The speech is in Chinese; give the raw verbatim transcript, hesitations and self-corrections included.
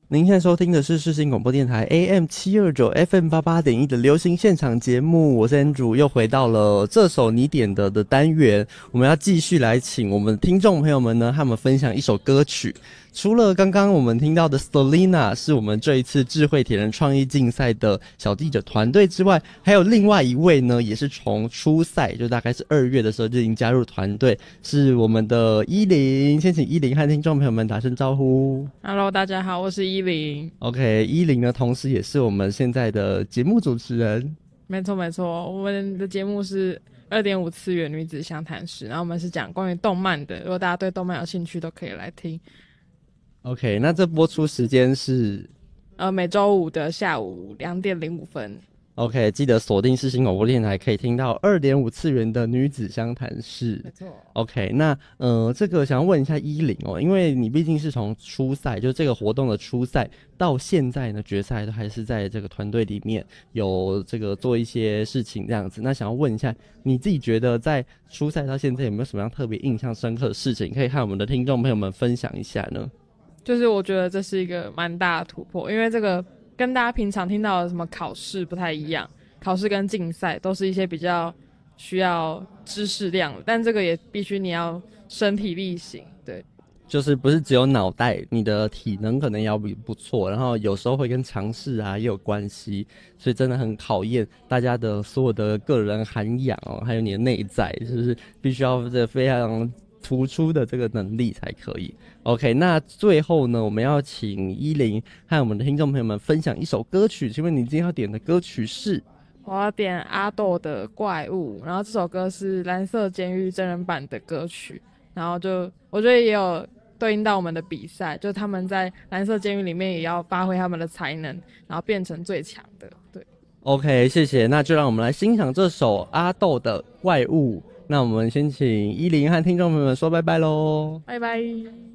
您现在收听的是世新广播电台 A M 七二九 F M 八八点一的流行现场节目，我是 Andrew， 又回到了这首你点的的单元，我们要继续来请我们听众朋友们呢，他们分享一首歌曲。除了刚刚我们听到的 Selina 是我们这一次智慧铁人创意竞赛的小记者团队之外，还有另外一位呢，也是从初赛就大概是二月的时候就已经加入团队，是我们的依林。先请依林和听众朋友们打声招呼。 Hello， 大家好，我是依林。 OK， 依林呢，同时也是我们现在的节目主持人。 没错没错，我们的节目是 二点五 次元女子相谈室，然后我们是讲关于动漫的，如果大家对动漫有兴趣都可以来听。 OK， 那这播出时间是呃每周五的下午两点零五分。 OK， 记得锁定世新广播电台，可以听到 二点五 次元的女子相谈室。 没错。 OK， 那呃，这个想要问一下依林哦，因为你毕竟是从初赛，就这个活动的初赛到现在呢，决赛都还是在这个团队里面有这个做一些事情这样子。那想要问一下，你自己觉得在初赛到现在有没有什么样特别印象深刻的事情，可以和我们的听众朋友们分享一下呢？ 就是我觉得这是一个蛮大的突破，因为这个跟大家平常听到的什么考试不太一样，考试跟竞赛都是一些比较需要知识量的，但这个也必须你要身体力行。对， 就是不是只有脑袋，你的体能可能要比不错，然后有时候会跟尝试啊也有关系，所以真的很考验大家的所有的个人涵养哦，还有你的内在，就是必须要这非常突出的这个能力才可以。OK， 那最后呢，我们要请依林和我们的听众朋友们分享一首歌曲，请问你今天要点的歌曲是？ 我要点阿豆的怪物，然后这首歌是蓝色监狱真人版的歌曲，然后就我觉得也有对应到我们的比赛，就他们在蓝色监狱里面也要发挥他们的才能，然后变成最强的。对 OK， 谢谢，那就让我们来欣赏这首阿豆的怪物。那我们先请依林和听众朋友们说拜拜咯。 拜拜。